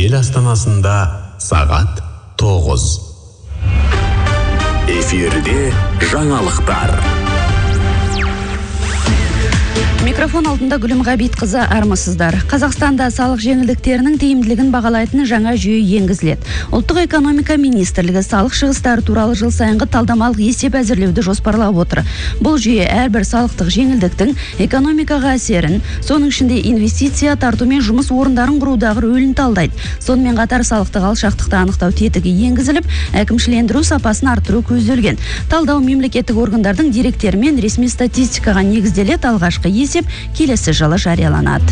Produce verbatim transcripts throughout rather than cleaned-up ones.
ел астанасында сағат тоғыз. Эфирде жаңалықтар. Микрофон алдында Гүлім Ғабит-қызы, армысыздар. Қазақстанда салық жеңілдіктерінің тиімділігін бағалайтын жаңа жүйе енгізіледі. Ұлттық экономика министрлігі салық шығыстары туралы жыл сайынғы талдамалық есеп әзірлеуді жоспарлап отыр. Бұл жүйе әрбір салықтық жеңілдіктің экономикаға әсерін, соның ішінде инвестиция тарту мен жұмыс орындарын құрудағы рөлін талдайды. Сонымен қатар салықтық алшақтықты анықтау тетігі енгізіліп, әкімшілендіру сапасын арттыру көзделген. Талдау мемлекеттік органдардың деректері мен ресми статистикаға негізделеді. Алғашқы есеп келесі жылы жарияланады.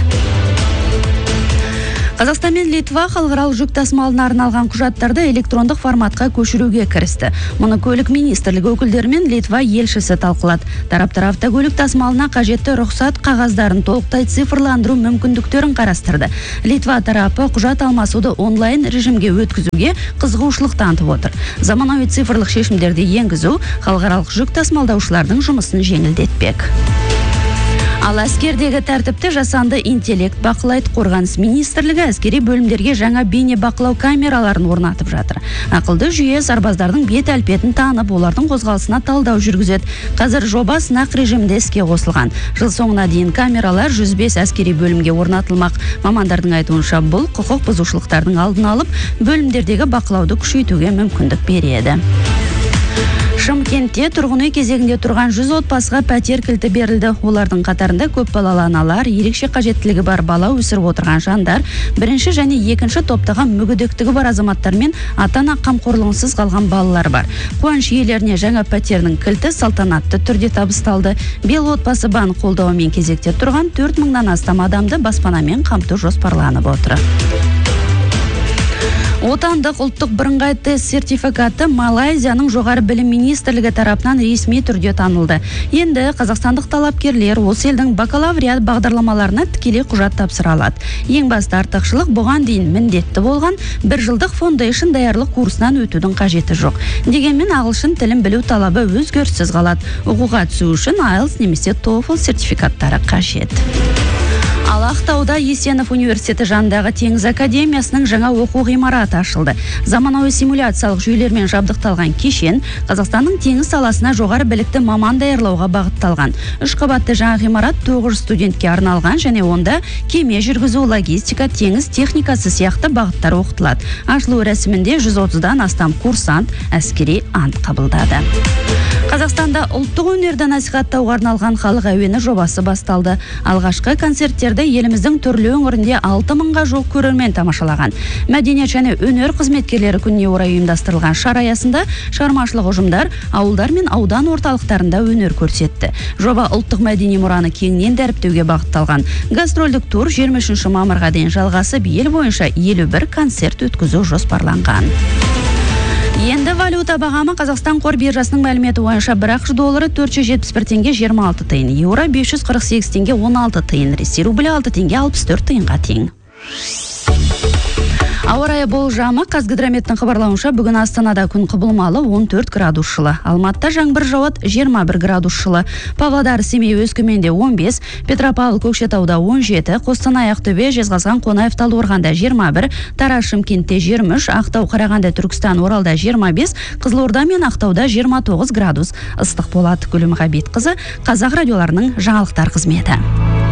Қазақстан мен Литва халықаралық жүк тасымалына арналған құжаттарды электрондық форматқа көшіруге кірісті. Мұны көлік министрлігі өкілдері мен Литва елшісі талқылады. Тараптар автокөлік тасымалына қажетті рұқсат қағаздарын толықтай цифрландыру мүмкіндіктерін қарастырды. Литва тарапы құжат алмасуды онлайн режимге өткізуге қызығушылық танытып отыр. Заманауи цифрлық шешімдерді енгізу халықаралық жүк тасымалдаушылардың жұмысын жеңілдетпек. Ал әскердегі тәртіпті жасанды интеллект бақылайды. Қорғаныс министрлігі әскери бөлімдерге жаңа бейне бақылау камераларын орнатып жатыр. Ақылды жүйе сарбаздардың бет әлпетін танып, олардың қозғалысына талдау жүргізеді. Қазір жоба сынақ режимінде іске қосылған. Жыл соңына дейін камералар жүз бес әскери бөлімге орнатылмақ. Мамандардың айтуынша бұл құқық бұзушылықтардың алдын алып, бөлімдердегі бақылауды күшейтуге мүмкіндік береді. Шымкентте тұрғын үй кезегінде тұрған жүз отбасыға пәтер кілті берілді. Олардың қатарында көп балалы аналар, ерекше қажеттілігі бар бала өсіріп отырған жандар, бірінші және екінші топтағы мүгедектігі бар азаматтар мен ата-ана қамқорлығынсыз қалған балалар бар. Қуаныш иелеріне жаңа пәтердің кілті салтанатты түрде табысталды. Биыл отбасы банк қолдауымен кезекте тұрған төрт мыңнан астам адамды баспанамен қамту жоспарланып отыр. Отандық ұлттық бірыңғай тест сертификаты Малайзияның жоғары білім министрлігі тарапынан ресми түрде танылды. Енді қазақстандық талапкерлер осы елдің бакалавриат бағдарламаларына тікелей құжат тапсыра алады. Ең басты артықшылық бұған дейін міндетті болған бір жылдық фондейшн даярлық курсынан өтудің қажеті жоқ. Дегенмен ағылшын тілін білу талабы өзгеріссіз қалады. Оқуға түсу үшін айлс немесе тофл сертификаттары қажет. Ал Ақтауда Есенов университеті жанындағы Теңіз академиясының жаңа оқу ғимараты ашылды. Заманауи симуляциялық жүйелермен жабдықталған кешен Қазақстанның теңіз саласына жоғары білікті маман даярлауға бағытталған. Үш қабатты жаңа ғимарат тоғыз жүз студентке арналған және онда кеме жүргізу, логистика, теңіз техникасы сияқты бағыттар оқытылады. Ашылу рәсімінде жүз отыздан астам курсант әскери ант қабылдады. Қазақстанда ұлттық өнерді насихаттауға арналған халық әуені жобасы басталды. Алғашқы концерттерді еліміздің түрлі өңірінде алты мыңға жуық көрермен тамашалаған. Мәдениет және өнер қызметкерлері күніне орай ұйымдастырылған шара аясында шығармашылық ұжымдар ауылдар мен аудан орталықтарында өнер көрсетті. Жоба ұлттық мәдени мұраны кеңінен дәріптеуге бағытталған. Гастрольдік тур жиырма үшінші мамырға дейін жалғасып, ел бойынша елу бір концерт өткізу жоспарланған. Енді валюта бағамы Қазақстан қор биржасының мәліметі бойынша бір ақш доллары төрт жүз жетпіс бір теңге жиырма алты тиын, еуро бес жүз қырық сегіз теңге он алты тиын, ресей рублі алты теңге алпыс төрт тиынға тең. Ауа райы болжамы. Қазгидрометтің хабарлауынша бүгін Астанада күн құбылмалы он төрт градус жылы. Алматыда жаңбыр жауады жиырма бір градус жылы. Павлодар, Семей, Өскеменде он бес, Петропавл, Көкшетауда он жеті, Қостанай, Ақтөбе, Жезқазған, Қонаев, Талдықорғанда жиырма бір, Тараз, Шымкентте жиырма үш, Ақтау, Қарағанды, Түркістан, Оралда жиырма бес, Қызылорда мен Ақтауда жиырма тоғыз градус ыстық болады. Гүлім Ғабит-қызы, Қазақ радиоларының жаңалықтар қызметі.